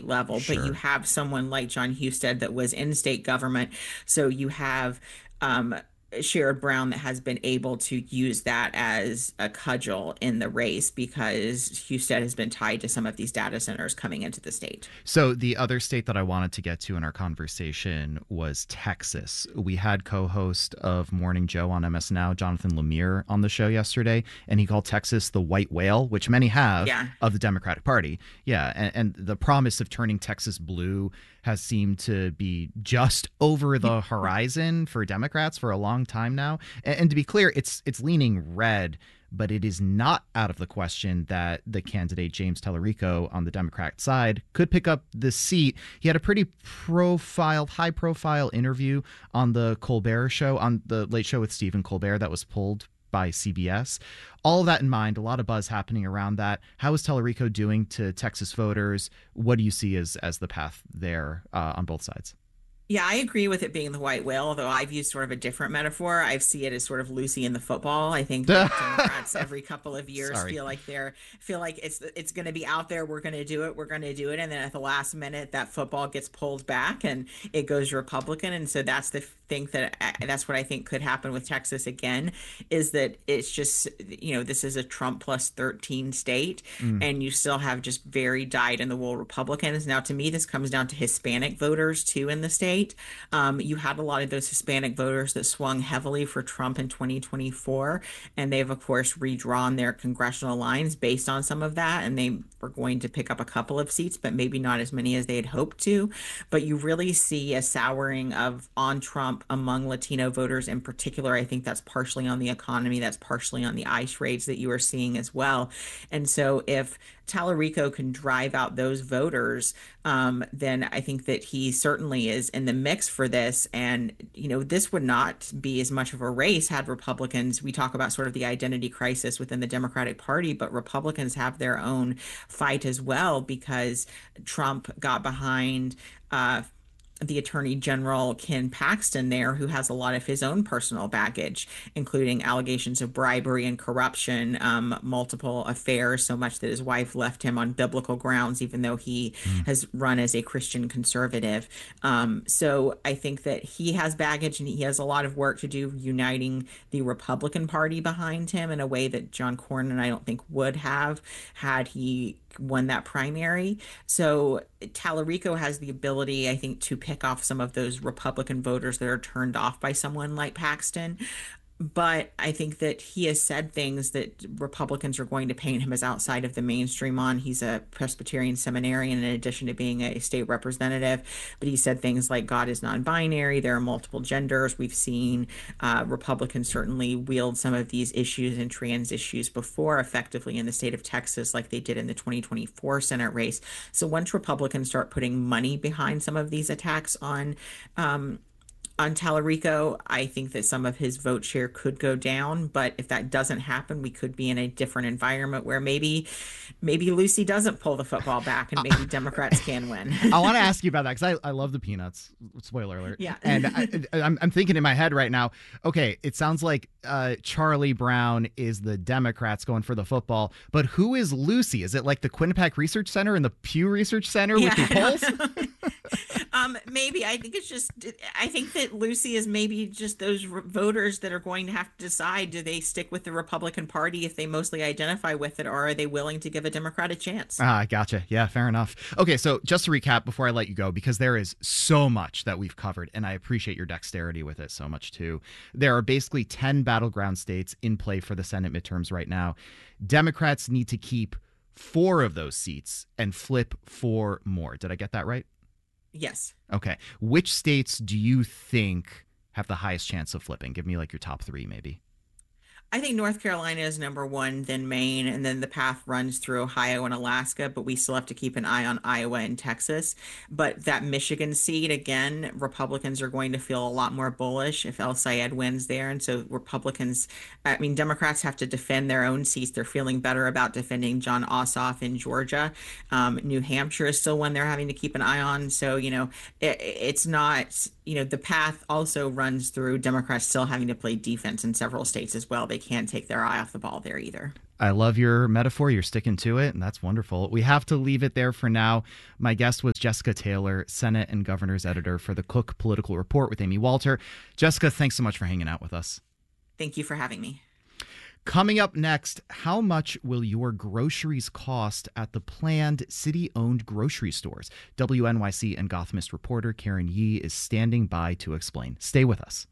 state level, but you Sure. have someone like John Husted that was in state government. So you have um, Sherrod Brown that has been able to use that as a cudgel in the race because Husted has been tied to some of these data centers coming into the state. So the other state that I wanted to get to in our conversation was Texas. We had co-host of Morning Joe on MS Now, Jonathan Lemire, on the show yesterday, and he called Texas the white whale, which many have, Yeah. of the Democratic Party. Yeah, and the promise of turning Texas blue has seemed to be just over the horizon for Democrats for a long time now. And to be clear, it's leaning red, but it is not out of the question that the candidate James Tellerico on the Democrat side could pick up the seat. He had a pretty high profile interview on the Colbert show, on the Late Show with Stephen Colbert, that was pulled by CBS. All of that in mind, a lot of buzz happening around that. How is Tellerico doing to Texas voters? What do you see as the path there on both sides? Yeah, I agree with it being the white whale, though I've used sort of a different metaphor. I see it as sort of Lucy in the football. I think that Democrats every couple of years Sorry. feel like it's going to be out there. We're going to do it. We're going to do it, and then at the last minute, that football gets pulled back and it goes Republican. And so that's the thing that's what I think could happen with Texas again, is that it's just this is a Trump plus 13 state, Mm. and you still have just very dyed in the wool Republicans. Now, to me, this comes down to Hispanic voters too in the state. You had a lot of those Hispanic voters that swung heavily for Trump in 2024, and they've, of course, redrawn their congressional lines based on some of that, and they were going to pick up a couple of seats, but maybe not as many as they had hoped to. But you really see a souring of on Trump among Latino voters in particular. I think that's partially on the economy, that's partially on the ICE raids that you are seeing as well. And so if Tallarico can drive out those voters, then I think that he certainly is in the mix for this. And, this would not be as much of a race had Republicans, we talk about sort of the identity crisis within the Democratic Party, but Republicans have their own fight as well because Trump got behind the Attorney General Ken Paxton there, who has a lot of his own personal baggage, including allegations of bribery and corruption, multiple affairs, so much that his wife left him on biblical grounds, even though he Mm. has run as a Christian conservative. So I think that he has baggage and he has a lot of work to do uniting the Republican Party behind him in a way that John Cornyn, I don't think, would have had he won that primary. So Tallarico has the ability, I think, to pick off some of those Republican voters that are turned off by someone like Paxton. But I think that he has said things that Republicans are going to paint him as outside of the mainstream on. He's a Presbyterian seminarian in addition to being a state representative. But he said things like God is non-binary, there are multiple genders. We've seen Republicans certainly wield some of these issues and trans issues before effectively in the state of Texas, like they did in the 2024 Senate race. So once Republicans start putting money behind some of these attacks on Tallarico, I think that some of his vote share could go down. But if that doesn't happen, we could be in a different environment where maybe Lucy doesn't pull the football back and maybe Democrats can win. I want to ask you about that because I love the Peanuts. Spoiler alert. Yeah. And I'm thinking in my head right now, okay, it sounds like Charlie Brown is the Democrats going for the football, but who is Lucy? Is it like the Quinnipiac Research Center and the Pew Research Center with the polls? Maybe I think that Lucy is maybe just those voters that are going to have to decide, do they stick with the Republican Party if they mostly identify with it, or are they willing to give a Democrat a chance? Gotcha. Yeah, fair enough. Okay, so just to recap before I let you go, because there is so much that we've covered, and I appreciate your dexterity with it so much too. There are basically 10 battleground states in play for the Senate midterms right now. Democrats need to keep 4 of those seats and flip 4 more. Did I get that right? Yes. Okay. Which states do you think have the highest chance of flipping? Give me like your top 3, maybe. I think North Carolina is number one, then Maine, and then the path runs through Ohio and Alaska, but we still have to keep an eye on Iowa and Texas. But that Michigan seat, again, Republicans are going to feel a lot more bullish if El Sayed wins there. And so Democrats have to defend their own seats. They're feeling better about defending John Ossoff in Georgia. New Hampshire is still one they're having to keep an eye on. So, it's not, the path also runs through Democrats still having to play defense in several states as well. They can't take their eye off the ball there either. I love your metaphor. You're sticking to it, and that's wonderful. We have to leave it there for now. My guest was Jessica Taylor, Senate and Governor's Editor for the Cook Political Report with Amy Walter. Jessica, thanks so much for hanging out with us. Thank you for having me. Coming up next, how much will your groceries cost at the planned city-owned grocery stores? WNYC and Gothamist reporter Karen Yee is standing by to explain. Stay with us.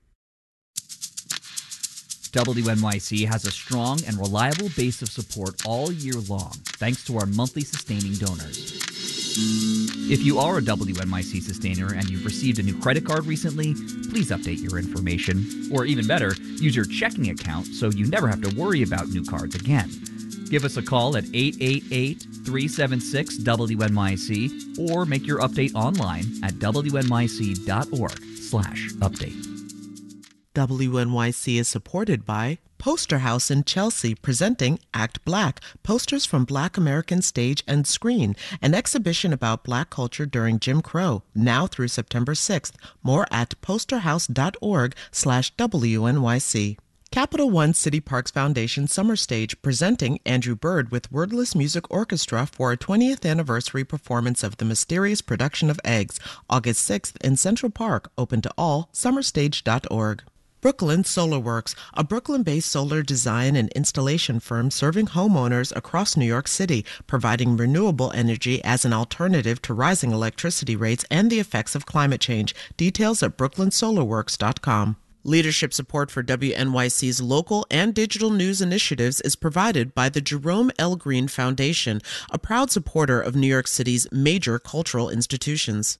WNYC has a strong and reliable base of support all year long, thanks to our monthly sustaining donors. If you are a WNYC sustainer and you've received a new credit card recently, please update your information. Or even better, use your checking account so you never have to worry about new cards again. Give us a call at 888-376-WNYC or make your update online at WNYC.org/update. WNYC is supported by Poster House in Chelsea, presenting Act Black, posters from Black American stage and screen, an exhibition about Black culture during Jim Crow, now through September 6th. More at posterhouse.org/WNYC. Capital One City Parks Foundation Summer Stage, presenting Andrew Bird with Wordless Music Orchestra for a 20th anniversary performance of The Mysterious Production of Eggs, August 6th in Central Park, open to all, summerstage.org. Brooklyn Solar Works, a Brooklyn-based solar design and installation firm serving homeowners across New York City, providing renewable energy as an alternative to rising electricity rates and the effects of climate change. Details at brooklynsolarworks.com. Leadership support for WNYC's local and digital news initiatives is provided by the Jerome L. Green Foundation, a proud supporter of New York City's major cultural institutions.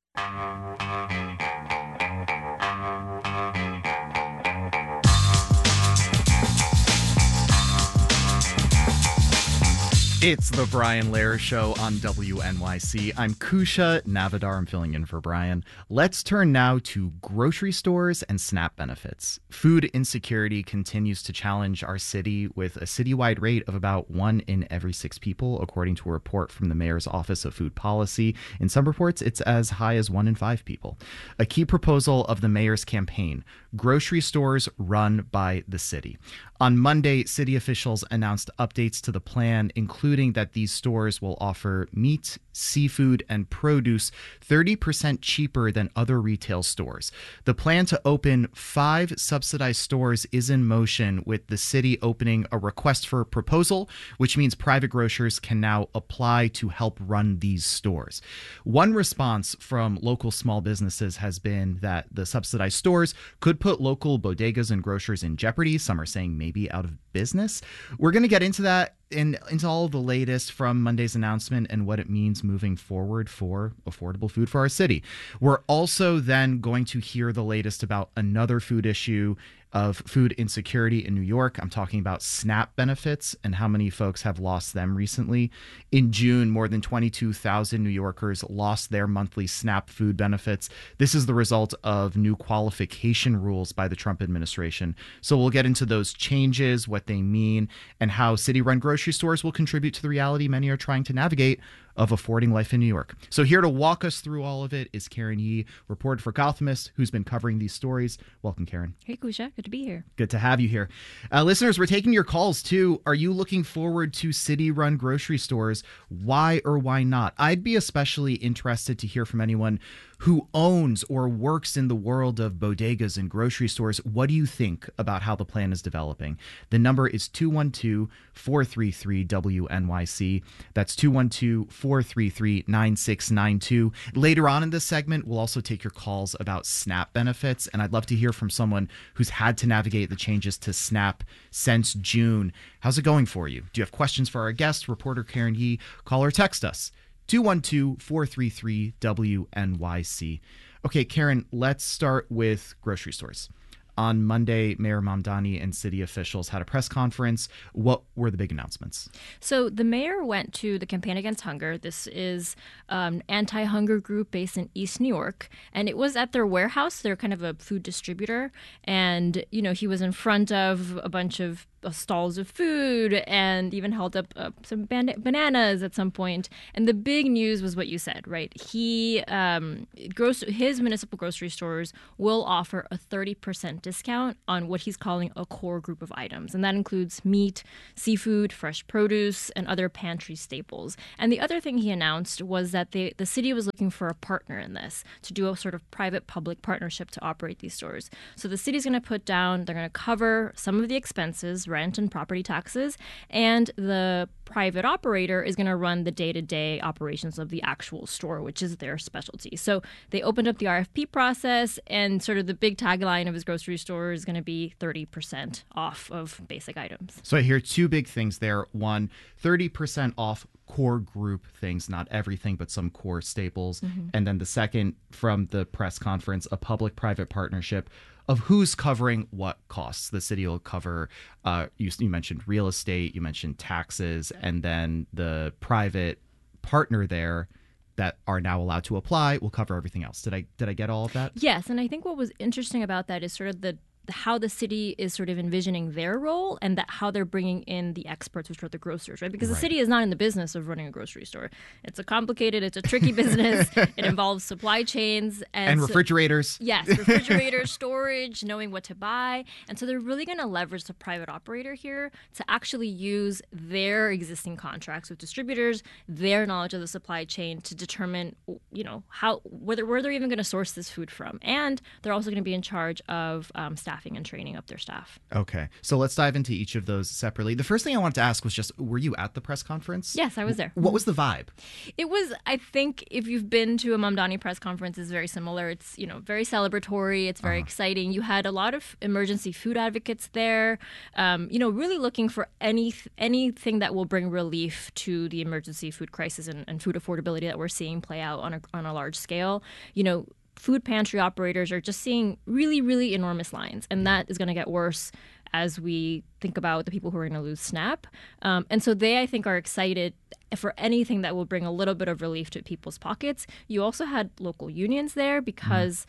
It's the Brian Lehrer Show on WNYC. I'm Kusha Navidar. I'm filling in for Brian. Let's turn now to grocery stores and SNAP benefits. Food insecurity continues to challenge our city with a citywide rate of about 1 in every 6 people, according to a report from the Mayor's Office of Food Policy. In some reports, it's as high as 1 in 5 people. A key proposal of the mayor's campaign, grocery stores run by the city. On Monday, city officials announced updates to the plan, including that these stores will offer meat, seafood, and produce 30% cheaper than other retail stores. The plan to open 5 subsidized stores is in motion, with the city opening a request for proposal, which means private grocers can now apply to help run these stores. One response from local small businesses has been that the subsidized stores could put local bodegas and grocers in jeopardy. Some are saying maybe out of business. We're going to get into that and into all the latest from Monday's announcement and what it means moving forward for affordable food for our city. We're also then going to hear the latest about another food issue of food insecurity in New York. I'm talking about SNAP benefits and how many folks have lost them recently. In June, more than 22,000 New Yorkers lost their monthly SNAP food benefits. This is the result of new qualification rules by the Trump administration. So we'll get into those changes, what they mean, and how city-run grocery stores will contribute to the reality many are trying to navigate of affording life in New York. So here to walk us through all of it is Karen Yee, reporter for Gothamist, who's been covering these stories. Welcome, Karen. Hey, Kusha. Good to be here. Good to have you here. Listeners, we're taking your calls, too. Are you looking forward to city-run grocery stores? Why or why not? I'd be especially interested to hear from anyone who owns or works in the world of bodegas and grocery stores. What do you think about how the plan is developing? The number is 212-433-WNYC. That's 212-433-9692. Later on in this segment, we'll also take your calls about SNAP benefits, and I'd love to hear from someone who's had to navigate the changes to SNAP since June. How's it going for you? Do you have questions for our guest, reporter Karen Yee? Call or text us. 212-433-WNYC. Okay, Karen, let's start with grocery stores. On Monday, Mayor Mamdani and city officials had a press conference. What were the big announcements? So the mayor went to the Campaign Against Hunger. This is an anti-hunger group based in East New York. And it was at their warehouse. They're kind of a food distributor. And, you know, he was in front of a bunch of stalls of food and even held up some bananas at some point. And the big news was what you said, right? His municipal grocery stores will offer a 30% discount on what he's calling a core group of items. And that includes meat, seafood, fresh produce, and other pantry staples. And the other thing he announced was that the city was looking for a partner in this to do a sort of private-public partnership to operate these stores. So the city's going to they're going to cover some of the expenses, rent and property taxes, and the private operator is going to run the day-to-day operations of the actual store, which is their specialty. So they opened up the RFP process, and sort of the big tagline of his grocery store is going to be 30% off of basic items. So I hear two big things there. One, 30% off core group things, not everything, but some core staples. And then the second from the press conference, a public-private partnership of who's covering what costs. The city will cover, you mentioned real estate, you mentioned taxes, and then the private partner there that are now allowed to apply will cover everything else. Did I get all of that? Yes, and I think what was interesting about that is sort of how the city is sort of envisioning their role, and that how they're bringing in the experts, which are the grocers, right? Because the city is not in the business of running a grocery store. It's a tricky business. It involves supply chains and refrigerators. Yes, refrigerators, storage, knowing what to buy. And so they're really going to leverage the private operator here to actually use their existing contracts with distributors, their knowledge of the supply chain to determine, where they're even going to source this food from. And they're also going to be in charge of staffing and training up their staff. Okay. So let's dive into each of those separately. The first thing I wanted to ask was just, were you at the press conference? Yes, I was there. What was the vibe? It was, I think, if you've been to a Mamdani press conference, it's very similar. It's, very celebratory. It's very exciting. You had a lot of emergency food advocates there, really looking for anything that will bring relief to the emergency food crisis and food affordability that we're seeing play out on a large scale. Food pantry operators are just seeing really, really enormous lines, and that is going to get worse as we think about the people who are going to lose SNAP. And so they, I think, are excited for anything that will bring a little bit of relief to people's pockets. You also had local unions there because,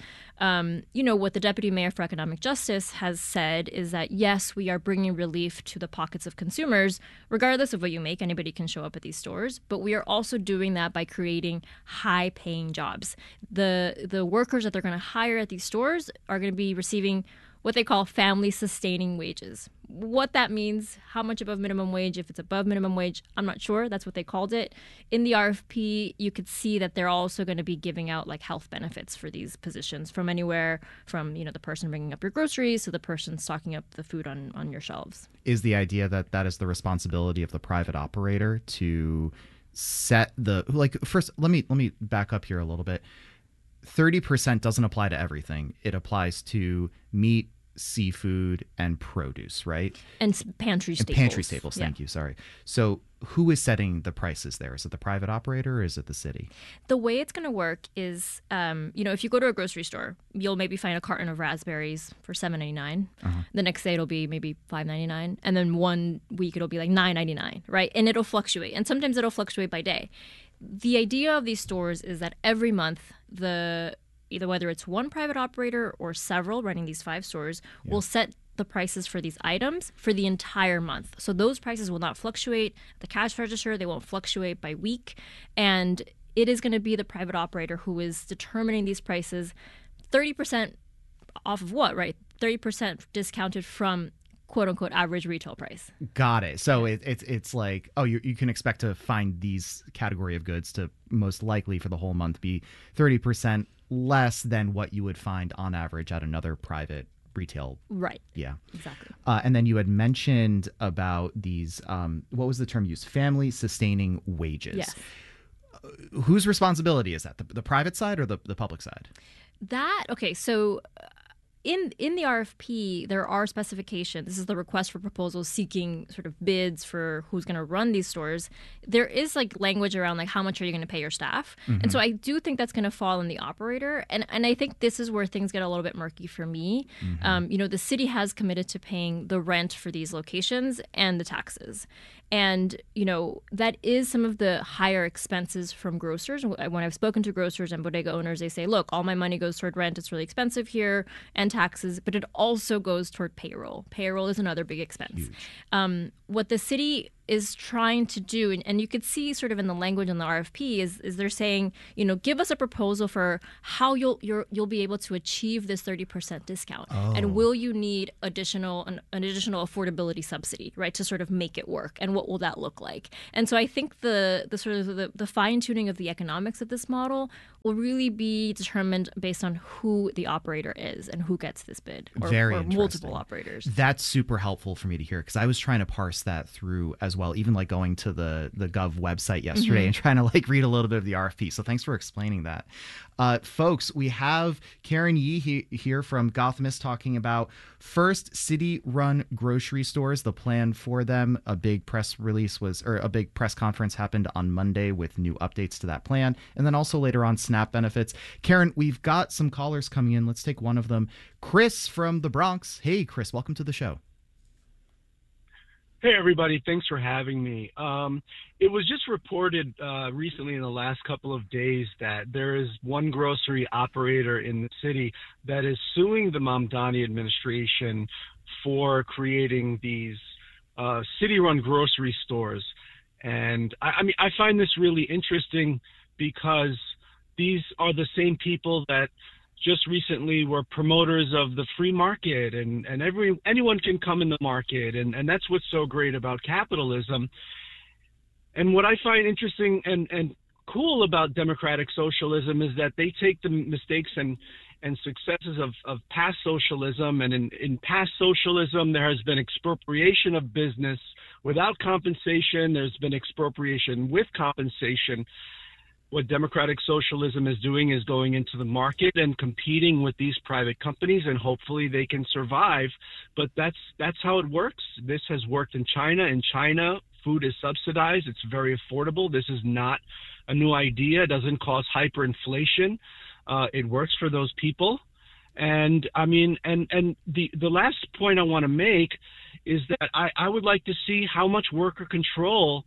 what the Deputy Mayor for Economic Justice has said is that, yes, we are bringing relief to the pockets of consumers. Regardless of what you make, anybody can show up at these stores. But we are also doing that by creating high-paying jobs. The workers that they're going to hire at these stores are going to be receiving what they call family-sustaining wages. What that means, how much above minimum wage, if it's above minimum wage, I'm not sure. That's what they called it. In the RFP, you could see that they're also going to be giving out health benefits for these positions from anywhere from, the person bringing up your groceries to the person stocking up the food on your shelves. Is the idea that is the responsibility of the private operator to set first, let me back up here a little bit. 30% doesn't apply to everything. It applies to meat, seafood, and produce, right? And pantry staples. Pantry staples, thank you, sorry. So who is setting the prices there? Is it the private operator or is it the city? The way it's going to work is, if you go to a grocery store, you'll maybe find a carton of raspberries for $7.99. The next day it'll be maybe $5.99. And then one week it'll be $9.99, right? And it'll fluctuate. And sometimes it'll fluctuate by day. The idea of these stores is that every month, either whether it's one private operator or several running these 5 stores, will set the prices for these items for the entire month. So those prices will not fluctuate at the cash register. They won't fluctuate by week. And it is going to be the private operator who is determining these prices. 30% off of what, right? 30% discounted from quote-unquote average retail price. Got it. So it's like, you can expect to find these category of goods to most likely for the whole month be 30% less than what you would find on average at another private retail. Right. Yeah. Exactly. And then you had mentioned about these, what was the term used? Family sustaining wages. Yes. Whose responsibility is that? The private side or the public side? So in the RFP, there are specifications. This is the request for proposals seeking sort of bids for who's going to run these stores. There is language around how much are you going to pay your staff? And so I do think that's going to fall on the operator. And I think this is where things get a little bit murky for me. The city has committed to paying the rent for these locations and the taxes. And, that is some of the higher expenses from grocers. When I've spoken to grocers and bodega owners, they say, look, all my money goes toward rent. It's really expensive here, and taxes, but it also goes toward payroll. Payroll is another big expense. What the city is trying to do, and you could see sort of in the language in the RFP, is they're saying, give us a proposal for how you'll be able to achieve this 30% discount, and will you need an additional affordability subsidy, right, to sort of make it work, and what will that look like? And so I think the sort of the fine tuning of the economics of this model will really be determined based on who the operator is and who gets this bid, or multiple operators. That's super helpful for me to hear, because I was trying to parse that through as well, even like going to the Gov website yesterday and trying to like read a little bit of the RFP. So thanks for explaining that. Folks, we have Karen Yee here from Gothamist talking about first city-run grocery stores, the plan for them. A big press conference happened on Monday with new updates to that plan. And then also later on, SNAP benefits. Karen, we've got some callers coming in. Let's take one of them. Chris from the Bronx. Hey, Chris, welcome to the show. Hey, everybody. Thanks for having me. It was just reported recently in the last couple of days that there is one grocery operator in the city that is suing the Mamdani administration for creating these city-run grocery stores. And I find this really interesting because these are the same people that just recently were promoters of the free market, and anyone can come in the market, and that's what's so great about capitalism. And what I find interesting and cool about democratic socialism is that they take the mistakes and successes of past socialism, and in past socialism there has been expropriation of business without compensation, there's been expropriation with compensation. What democratic socialism is doing is going into the market and competing with these private companies, and hopefully they can survive. But that's how it works. This has worked in China. In China, food is subsidized. It's very affordable. This is not a new idea. It doesn't cause hyperinflation. It works for those people. And the last point I want to make is that I would like to see how much worker control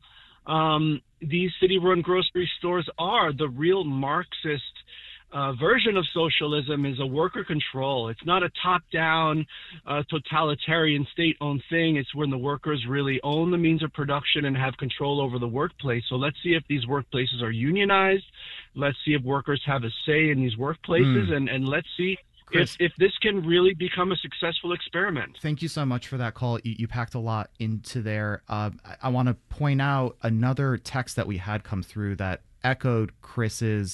these city-run grocery stores are. The real Marxist version of socialism is a worker control. It's not a top-down, totalitarian, state-owned thing. It's when the workers really own the means of production and have control over the workplace. So let's see if these workplaces are unionized. Let's see if workers have a say in these workplaces, and let's see Chris, if this can really become a successful experiment. Thank you so much for that call. You packed a lot into there. I want to point out another text that we had come through that echoed Chris's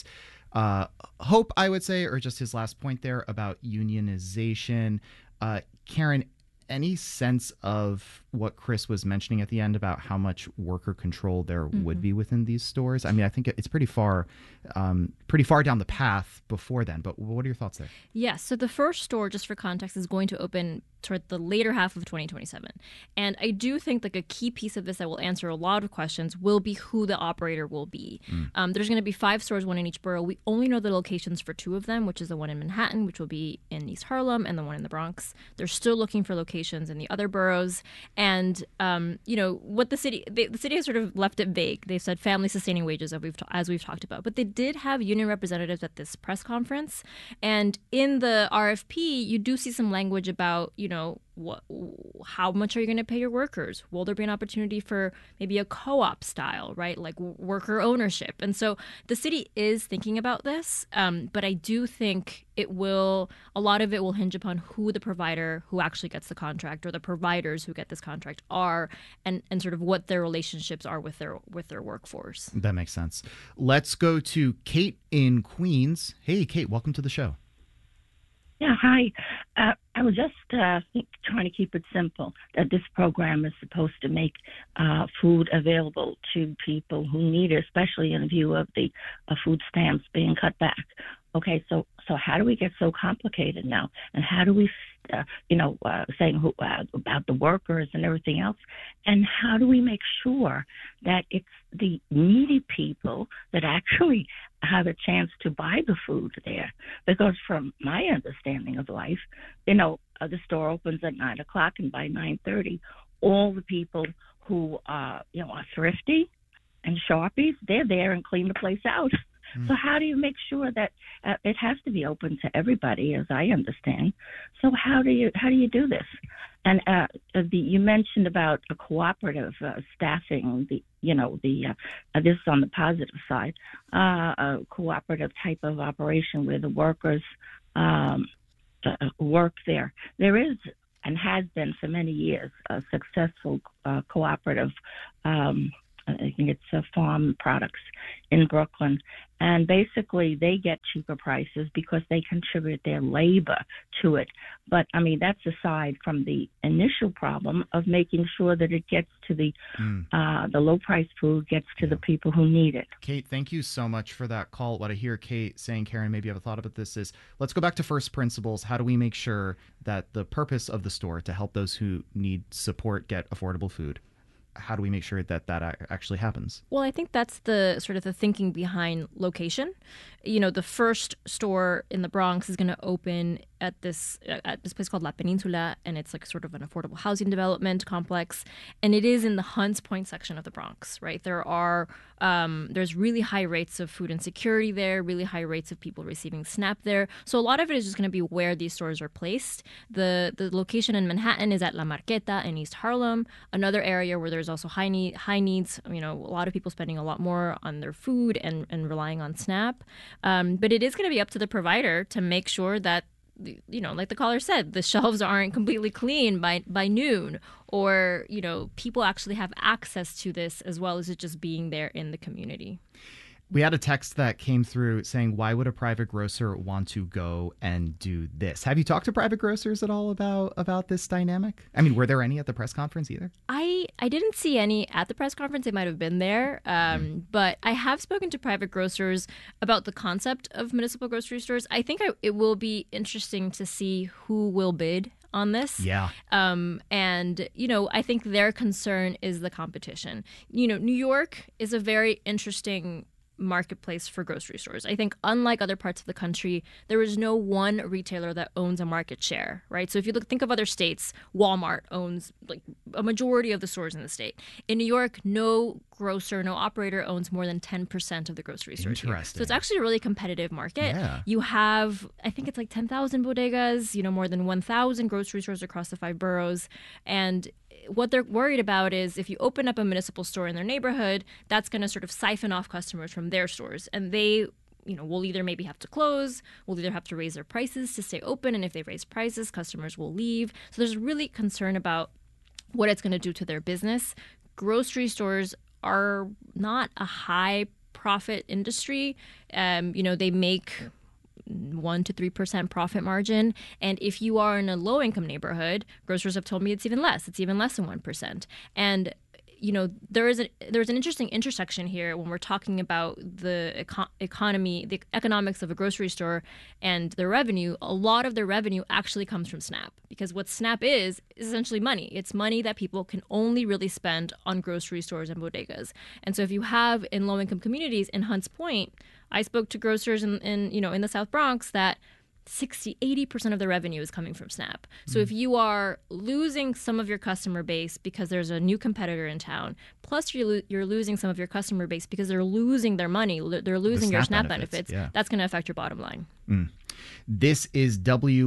hope, I would say, or just his last point there about unionization. Karen, any sense of what Chris was mentioning at the end about how much worker control there would be within these stores? I mean, I think it's pretty far down the path before then, but what are your thoughts there? Yes. So the first store, just for context, is going to open toward the later half of 2027. And I do think like a key piece of this that will answer a lot of questions will be who the operator will be. There's going to be 5 stores, one in each borough. We only know the locations for 2 of them, which is the one in Manhattan, which will be in East Harlem, and the one in the Bronx. They're still looking for locations in the other boroughs. And, what the city has sort of left it vague. They've said family sustaining wages, as we've talked about. But they did have union representatives at this press conference. And in the RFP, you do see some language about, how much are you going to pay your workers? Will there be an opportunity for maybe a co-op style, right? Like worker ownership. And so the city is thinking about this, but I do think a lot of it will hinge upon who the provider who actually gets the contract, or the providers who get this contract are, and sort of what their relationships are with their workforce. That makes sense. Let's go to Kate in Queens. Hey, Kate, welcome to the show. Yeah, hi. I was just trying to keep it simple, that this program is supposed to make food available to people who need it, especially in view of the food stamps being cut back. Okay, so how do we get so complicated now? And how do we, saying about the workers and everything else? And how do we make sure that it's the needy people that actually have a chance to buy the food there? Because from my understanding of life, the store opens at 9 o'clock, and by 9:30, all the people who are thrifty and sharpies. They're there and clean the place out. So how do you make sure that it has to be open to everybody, as I understand? So how do you do this? And you mentioned about a cooperative staffing. This is on the positive side, a cooperative type of operation where the workers work there. There is and has been for many years a successful cooperative. I think it's farm products in Brooklyn. And basically they get cheaper prices because they contribute their labor to it. But, I mean, that's aside from the initial problem of making sure that it gets to the low-priced food gets to the people who need it. Kate, thank you so much for that call. What I hear Kate saying, Karen, maybe you have a thought about this, is let's go back to first principles. How do we make sure that the purpose of the store to help those who need support get affordable food? How do we make sure that actually happens? Well, I think that's the sort of the thinking behind location. You know, the first store in the Bronx is going to open at this place called La Peninsula, and it's like sort of an affordable housing development complex, and it is in the Hunts Point section of the Bronx, right? There's really high rates of food insecurity there, really high rates of people receiving SNAP there. So a lot of it is just going to be where these stores are placed. The location in Manhattan is at La Marqueta in East Harlem, another area where there's also high needs. You know, a lot of people spending a lot more on their food and relying on SNAP. But it is going to be up to the provider to make sure that, you know, like the caller said, the shelves aren't completely clean by noon, or, you know, people actually have access to this as well as it just being there in the community. We had a text that came through saying, why would a private grocer want to go and do this? Have you talked to private grocers at all about this dynamic? I mean, were there any at the press conference either? I didn't see any at the press conference. They might have been there. But I have spoken to private grocers about the concept of municipal grocery stores. I think it will be interesting to see who will bid on this. Yeah. And, you know, I think their concern is the competition. You know, New York is a very interesting marketplace for grocery stores. I think unlike other parts of the country, there is no one retailer that owns a market share, right? So if you think of other states, Walmart owns like a majority of the stores in the state. In New York, no grocer, no operator owns more than 10% of the grocery stores here. So it's actually a really competitive market. Yeah. You have, I think it's like 10,000 bodegas, you know, more than 1,000 grocery stores across the 5 boroughs. And what they're worried about is if you open up a municipal store in their neighborhood, that's going to sort of siphon off customers from their stores. And they, you know, will either maybe have to close, will either have to raise their prices to stay open. And if they raise prices, customers will leave. So there's really concern about what it's going to do to their business. Grocery stores are not a high profit industry. You know, they make 1% to 3% profit margin. And if you are in a low income neighborhood, grocers have told me it's even less. It's even less than 1%. And you know, there's an interesting intersection here when we're talking about the economy, the economics of a grocery store and their revenue. A lot of their revenue actually comes from SNAP, because what SNAP is essentially money. It's money that people can only really spend on grocery stores and bodegas. And so if you have in low-income communities in Hunts Point, I spoke to grocers in the South Bronx that 80% of the revenue is coming from SNAP. So if you are losing some of your customer base because there's a new competitor in town, plus you're losing some of your customer base because they're losing their money, they're losing your SNAP benefits, that's going to affect your bottom line. This is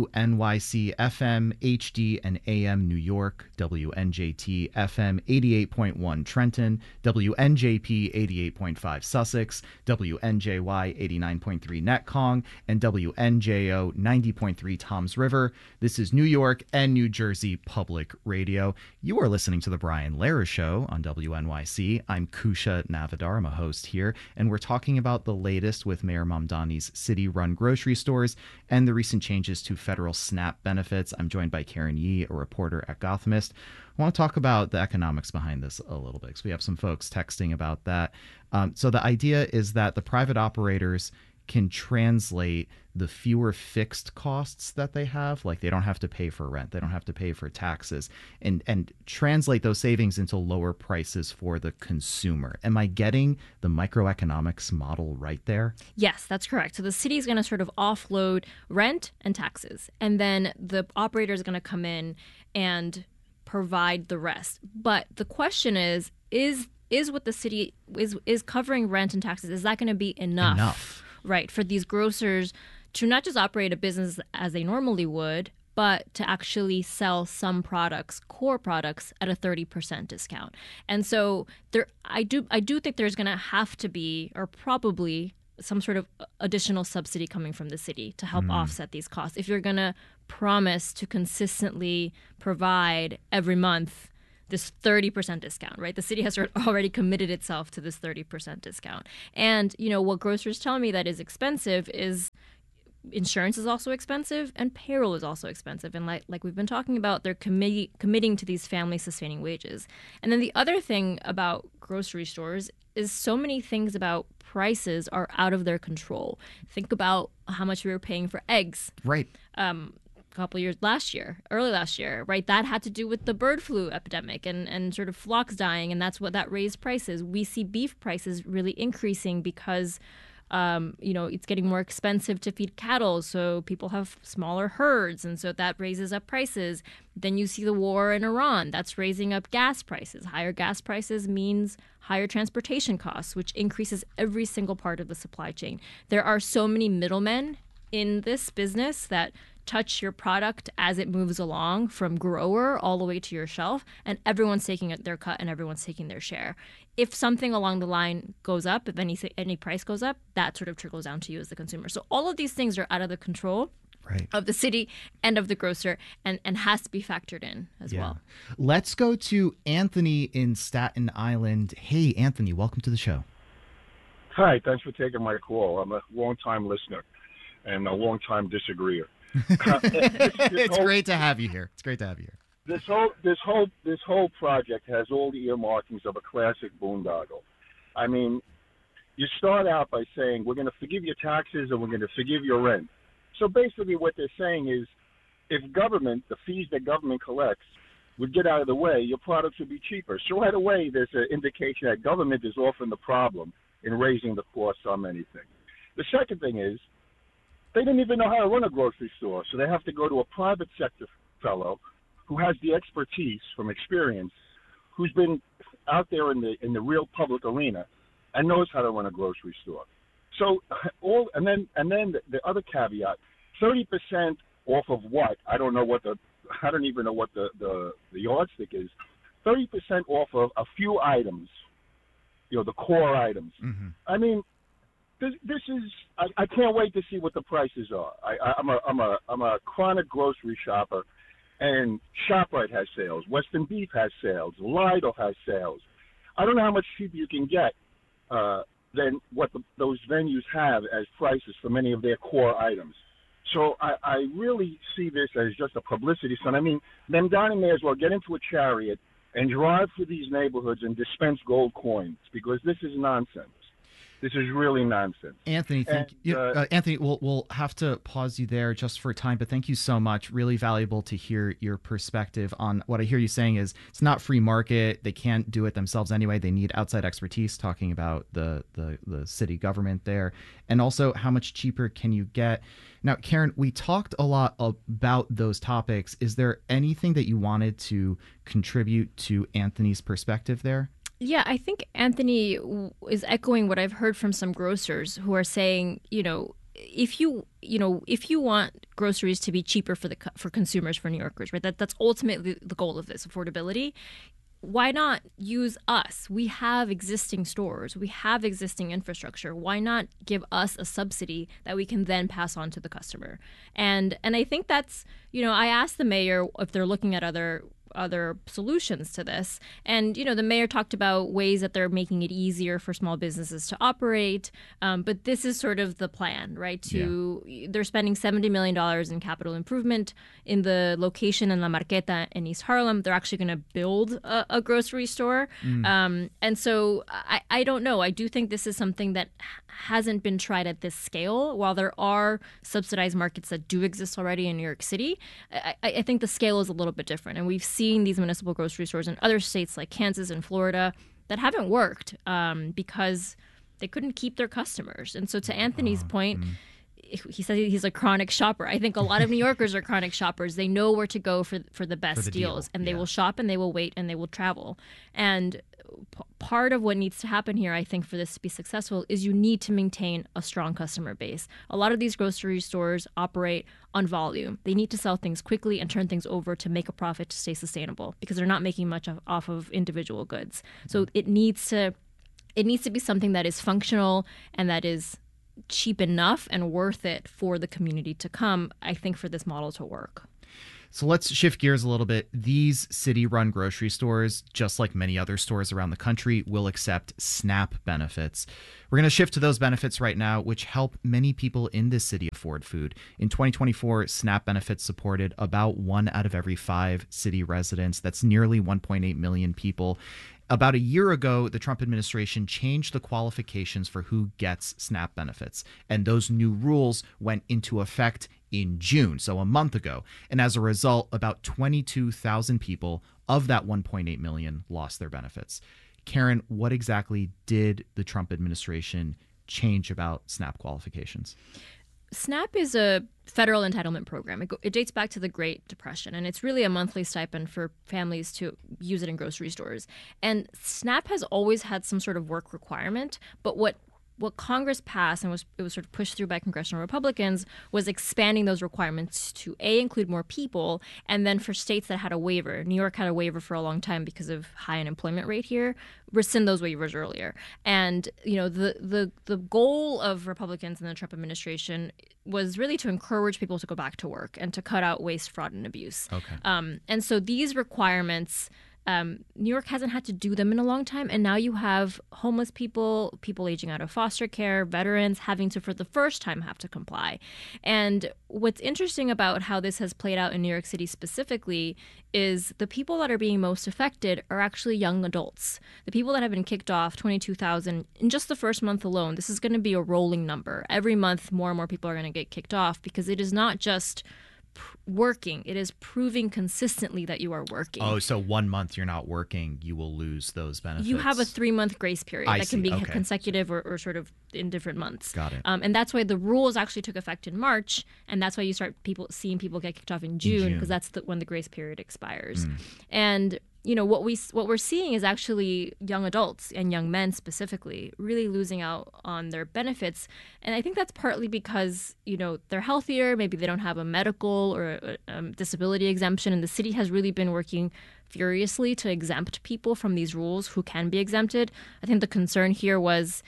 WNYC FM, HD and AM New York, WNJT FM 88.1 Trenton, WNJP 88.5 Sussex, WNJY 89.3 Netcong, and WNJO 90.3 Toms River. This is New York and New Jersey Public Radio. You are listening to The Brian Lehrer Show on WNYC. I'm Kusha Navidar. I'm a host here, and we're talking about the latest with Mayor Mamdani's city-run grocery stores and the recent changes to federal SNAP benefits. I'm joined by Karen Yee, a reporter at Gothamist. I want to talk about the economics behind this a little bit, because we have some folks texting about that. So the idea is that the private operators can translate the fewer fixed costs that they have, like they don't have to pay for rent, they don't have to pay for taxes, and translate those savings into lower prices for the consumer. Am I getting the microeconomics model right there? Yes, that's correct. So the city is going to sort of offload rent and taxes, and then the operator is going to come in and provide the rest. But the question is what the city is covering rent and taxes, is that going to be enough, right, for these grocers to not just operate a business as they normally would, but to actually sell some products, core products, at a 30% discount? And so I do think there's going to have to be, or probably, some sort of additional subsidy coming from the city to help offset these costs. If you're going to promise to consistently provide every month this 30% discount, right? The city has already committed itself to this 30% discount. And, what grocers tell me that is expensive is insurance is also expensive and payroll is also expensive. And like we've been talking about, they're committing to these family-sustaining wages. And then the other thing about grocery stores is so many things about prices are out of their control. Think about how much we were paying for eggs. Right. A couple years early last year, right? That had to do with the bird flu epidemic and sort of flocks dying, and that's what that raised prices. We see beef prices really increasing because it's getting more expensive to feed cattle, so people have smaller herds, and so that raises up prices. Then you see the war in Iran. That's raising up gas prices. Higher gas prices means higher transportation costs, which increases every single part of the supply chain. There are so many middlemen in this business that touch your product as it moves along from grower all the way to your shelf, and everyone's taking their cut and everyone's taking their share. If something along the line goes up, if any price goes up, that sort of trickles down to you as the consumer. So all of these things are out of the control of the city and of the grocer, and has to be factored in as well. Let's go to Anthony in Staten Island. Hey, Anthony, welcome to the show. Hi, thanks for taking my call. I'm a long-time listener and a long-time disagreeer. It's great to have you here. This whole project has all the earmarkings of a classic boondoggle. I mean, you start out by saying we're going to forgive your taxes and we're going to forgive your rent. So basically, what they're saying is, if the fees that government collects would get out of the way, your products would be cheaper. So right away, there's an indication that government is often the problem in raising the costs on many things. The second thing is, they don't even know how to run a grocery store, so they have to go to a private sector fellow who has the expertise from experience, who's been out there in the real public arena and knows how to run a grocery store. So and then the other caveat, 30% off of what? I don't even know what the yardstick is. 30% off of a few items, the core items. Mm-hmm. I mean, this is. I can't wait to see what the prices are. I'm a chronic grocery shopper, and ShopRite has sales. Western Beef has sales. Lidl has sales. I don't know how much cheaper you can get than what those venues have as prices for many of their core items. So I really see this as just a publicity stunt. I mean, Mamdani may as well get into a chariot and drive through these neighborhoods and dispense gold coins, because this is nonsense. This is really nonsense. Anthony, Anthony, we'll have to pause you there just for time, but thank you so much. Really valuable to hear your perspective on what I hear you saying is it's not free market. They can't do it themselves anyway. They need outside expertise, talking about the city government there. And also, how much cheaper can you get? Now, Karen, we talked a lot about those topics. Is there anything that you wanted to contribute to Anthony's perspective there? Yeah, I think Anthony is echoing what I've heard from some grocers who are saying, if you want groceries to be cheaper for consumers, for New Yorkers, right? That's ultimately the goal of this, affordability. Why not use us? We have existing stores. We have existing infrastructure. Why not give us a subsidy that we can then pass on to the customer? And I think that's, I asked the mayor if they're looking at other solutions to this. And, the mayor talked about ways that they're making it easier for small businesses to operate. But this is sort of the plan, right? They're spending $70 million in capital improvement in the location in La Marqueta in East Harlem. They're actually going to build a grocery store. And so I don't know. I do think this is something that hasn't been tried at this scale. While there are subsidized markets that do exist already in New York City, I think the scale is a little bit different. And we've seen these municipal grocery stores in other states like Kansas and Florida that haven't worked because they couldn't keep their customers. And so to Anthony's point, he says he's a chronic shopper. I think a lot of New Yorkers are chronic shoppers. They know where to go for the best the deals, deal. and they will shop and they will wait and they will travel. And part of what needs to happen here, I think, for this to be successful is you need to maintain a strong customer base. A lot of these grocery stores operate on volume. They need to sell things quickly and turn things over to make a profit to stay sustainable because they're not making much off of individual goods. So it needs to be something that is functional and that is cheap enough and worth it for the community to come, I think, for this model to work. So let's shift gears a little bit. These city-run grocery stores, just like many other stores around the country, will accept SNAP benefits. We're going to shift to those benefits right now, which help many people in this city afford food. In 2024, SNAP benefits supported about 1 out of every 5 city residents. That's nearly 1.8 million people. About a year ago, the Trump administration changed the qualifications for who gets SNAP benefits, and those new rules went into effect in June, so a month ago. And as a result, about 22,000 people of that 1.8 million lost their benefits. Karen, what exactly did the Trump administration change about SNAP qualifications? SNAP is a federal entitlement program. It dates back to the Great Depression, and it's really a monthly stipend for families to use it in grocery stores. And SNAP has always had some sort of work requirement, but what Congress passed and it was sort of pushed through by congressional Republicans was expanding those requirements to include more people, and then for states that had a waiver. New York had a waiver for a long time because of high unemployment rate here. Rescind those waivers earlier. And the goal of Republicans in the Trump administration was really to encourage people to go back to work and to cut out waste, fraud, and abuse. Okay. And so these requirements. New York hasn't had to do them in a long time, and now you have homeless people aging out of foster care, veterans having to, for the first time, have to comply. And what's interesting about how this has played out in New York City specifically is the people that are being most affected are actually young adults. The people that have been kicked off, 22,000, in just the first month alone. This is going to be a rolling number. Every month, more and more people are going to get kicked off because it is not just working, it is proving consistently that you are working. Oh, so 1 month you're not working, you will lose those benefits. You have a 3-month grace period that can be Okay. consecutive or sort of in different months. Got it. And that's why the rules actually took effect in March, and that's why you start seeing people get kicked off in June, because that's when the grace period expires. And what we're seeing is actually young adults and young men specifically really losing out on their benefits, and I think that's partly because they're healthier, maybe they don't have a medical or a disability exemption, and the city has really been working furiously to exempt people from these rules who can be exempted. I think the concern here was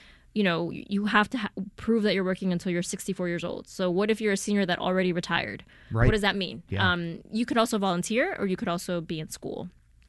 you have to prove that you're working until you're 64 years old. So what if you're a senior that already retired? Right. What does that mean? Yeah. You could also volunteer, or you could also be in school.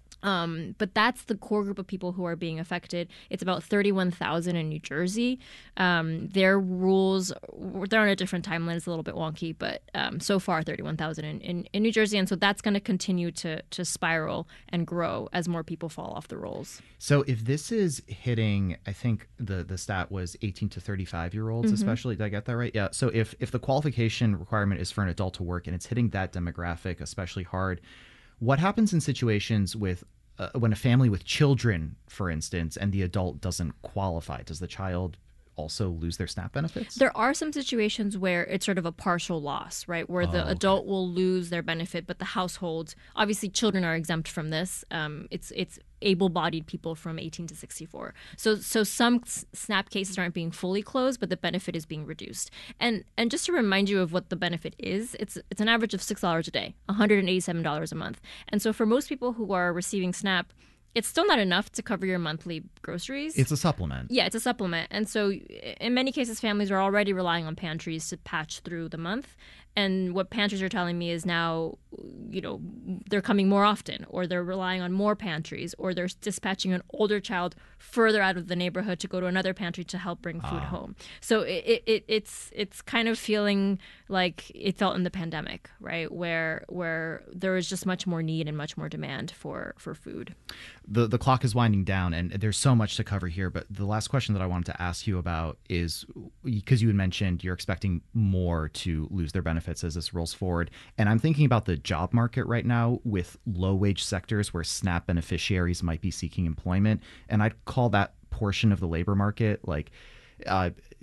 But that's the core group of people who are being affected. It's about 31,000 in New Jersey. Their rules, they're on a different timeline. It's a little bit wonky, but so far 31,000 in New Jersey. And so that's going to continue to spiral and grow as more people fall off the rolls. So if this is hitting, I think the stat was 18 to 35-year-olds especially. Did I get that right? Yeah. So if the qualification requirement is for an adult to work and it's hitting that demographic especially hard, what happens in situations with when a family with children, for instance, and the adult doesn't qualify? Does the child also lose their SNAP benefits? There are some situations where it's sort of a partial loss, right? Where the adult will lose their benefit, but the household, obviously children are exempt from this. It's able-bodied people from 18 to 64. So some SNAP cases aren't being fully closed, but the benefit is being reduced. And just to remind you of what the benefit is, it's an average of $6 a day, $187 a month. And so for most people who are receiving SNAP, it's still not enough to cover your monthly groceries. It's a supplement. Yeah, it's a supplement. And so in many cases, families are already relying on pantries to patch through the month. And what pantries are telling me is now, they're coming more often, or they're relying on more pantries, or they're dispatching an older child further out of the neighborhood to go to another pantry to help bring food home. So it's kind of feeling like it felt in the pandemic, right? Where there was just much more need and much more demand for food. The clock is winding down, and there's so much to cover here. But the last question that I wanted to ask you about is, because you had mentioned you're expecting more to lose their benefits as this rolls forward. And I'm thinking about the job market right now with low-wage sectors where SNAP beneficiaries might be seeking employment. And I'd call that portion of the labor market like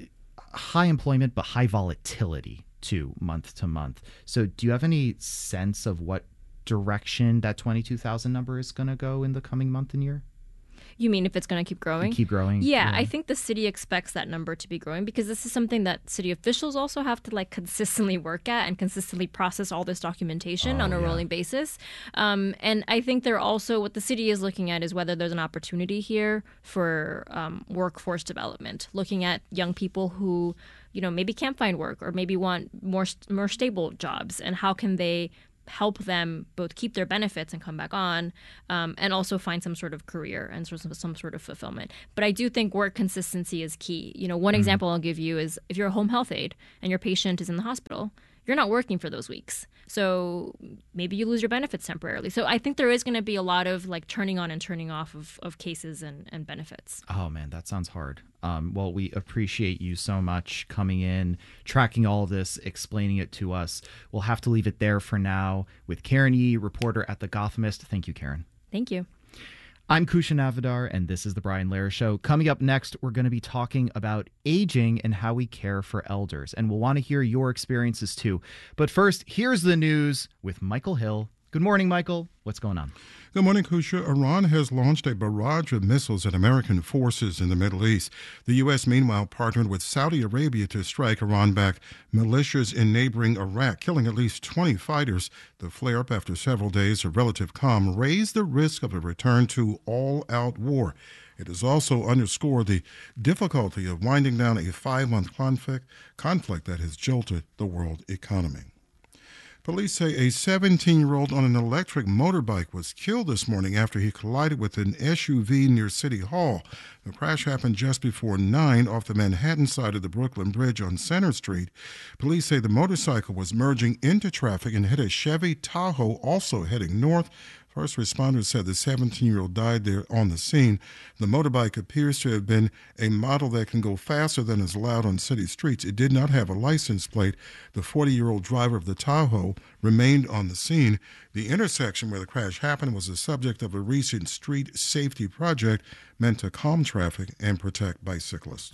high employment, but high volatility too, month to month. So do you have any sense of what direction that 22,000 number is going to go in the coming month and year? You mean if it's going to keep growing? Keep growing? Yeah, I think the city expects that number to be growing because this is something that city officials also have to consistently work at and consistently process all this documentation on a rolling basis. And I think they're also, what the city is looking at is whether there's an opportunity here for workforce development, looking at young people who, maybe can't find work or maybe want more stable jobs, and how can they help them both keep their benefits and come back on, and also find some sort of career and some sort of fulfillment. But I do think work consistency is key. One example I'll give you is if you're a home health aide and your patient is in the hospital, you're not working for those weeks. So maybe you lose your benefits temporarily. So I think there is going to be a lot of turning on and turning off of cases and benefits. Oh, man, that sounds hard. Well, we appreciate you so much coming in, tracking all of this, explaining it to us. We'll have to leave it there for now with Karen Yee, reporter at The Gothamist. Thank you, Karen. Thank you. I'm Kushan Navidar, and this is The Brian Lehrer Show. Coming up next, we're going to be talking about aging and how we care for elders, and we'll want to hear your experiences too. But first, here's the news with Michael Hill. Good morning, Michael. What's going on? Good morning, Kusha. Iran has launched a barrage of missiles at American forces in the Middle East. The U.S., meanwhile, partnered with Saudi Arabia to strike Iran-backed militias in neighboring Iraq, killing at least 20 fighters. The flare-up, after several days of relative calm, raised the risk of a return to all-out war. It has also underscored the difficulty of winding down a 5-month conflict that has jolted the world economy. Police say a 17-year-old on an electric motorbike was killed this morning after he collided with an SUV near City Hall. The crash happened just before 9 off the Manhattan side of the Brooklyn Bridge on Center Street. Police say the motorcycle was merging into traffic and hit a Chevy Tahoe also heading north. First responders said the 17-year-old died there on the scene. The motorbike appears to have been a model that can go faster than is allowed on city streets. It did not have a license plate. The 40-year-old driver of the Tahoe remained on the scene. The intersection where the crash happened was the subject of a recent street safety project meant to calm traffic and protect bicyclists.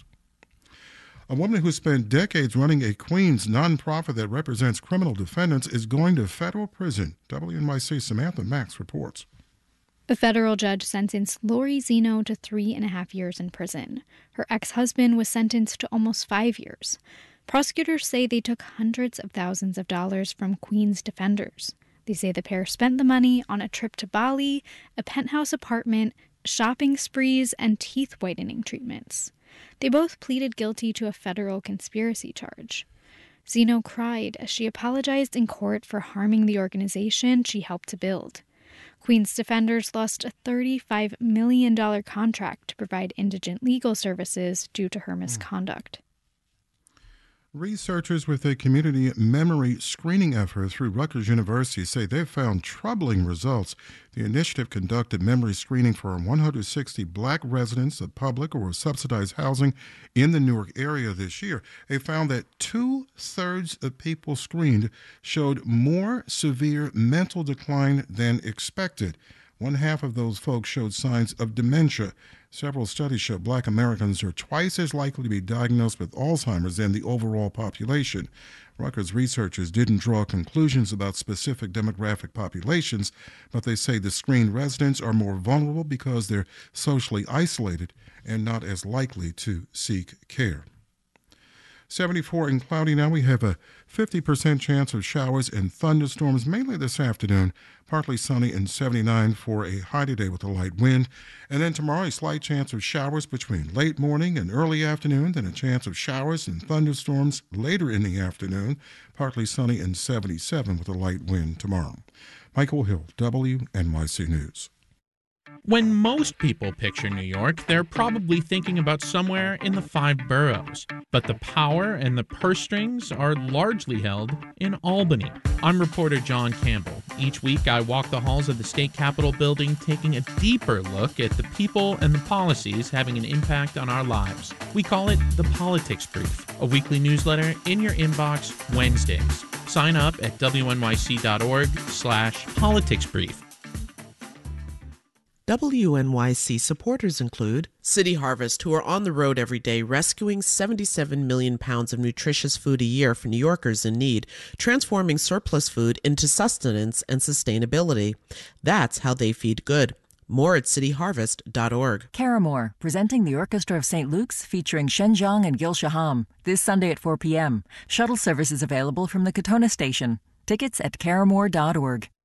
A woman who spent decades running a Queens nonprofit that represents criminal defendants is going to federal prison. WNYC Samantha Max reports. A federal judge sentenced Lori Zeno to 3.5 years in prison. Her ex-husband was sentenced to almost 5 years. Prosecutors say they took hundreds of thousands of dollars from Queens defenders. They say the pair spent the money on a trip to Bali, a penthouse apartment, shopping sprees, and teeth whitening treatments. They both pleaded guilty to a federal conspiracy charge. Zeno cried as she apologized in court for harming the organization she helped to build. Queens defenders lost a $35 million contract to provide indigent legal services due to her misconduct. Researchers with a community memory screening effort through Rutgers University say they've found troubling results. The initiative conducted memory screening for 160 black residents of public or subsidized housing in the Newark area this year. They found that 2/3 of people screened showed more severe mental decline than expected. 1/2 of those folks showed signs of dementia. Several studies show black Americans are twice as likely to be diagnosed with Alzheimer's than the overall population. Rutgers researchers didn't draw conclusions about specific demographic populations, but they say the screened residents are more vulnerable because they're socially isolated and not as likely to seek care. 74 and cloudy now. We have a 50% chance of showers and thunderstorms, mainly this afternoon. Partly sunny and 79 for a high today with a light wind. And then tomorrow, a slight chance of showers between late morning and early afternoon. Then a chance of showers and thunderstorms later in the afternoon. Partly sunny and 77 with a light wind tomorrow. Michael Hill, WNYC News. When most people picture New York, they're probably thinking about somewhere in the 5 boroughs. But the power and the purse strings are largely held in Albany. I'm reporter John Campbell. Each week, I walk the halls of the state capitol building, taking a deeper look at the people and the policies having an impact on our lives. We call it the Politics Brief, a weekly newsletter in your inbox Wednesdays. Sign up at wnyc.org/politicsbrief. WNYC supporters include City Harvest, who are on the road every day rescuing 77 million pounds of nutritious food a year for New Yorkers in need, transforming surplus food into sustenance and sustainability. That's how they feed good. More at cityharvest.org. Caramore, presenting the Orchestra of St. Luke's featuring Shen Zhang and Gil Shaham, this Sunday at 4 p.m. Shuttle service is available from the Katona Station. Tickets at caramore.org.